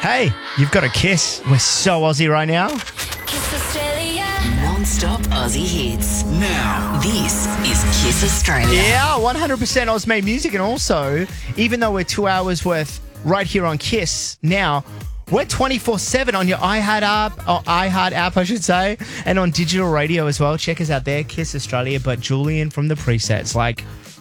Hey, you've got a Kiss. We're so Aussie right now. Kiss Australia. Non-stop Aussie hits. Now, this is Kiss Australia. Yeah, 100% Oz-made music. And also, even though we're 2 hours worth right here on Kiss now, we're 24/7 on your iHeart app, I should say, and on digital radio as well. Check us out there, Kiss Australia. But Julian from the Presets, like,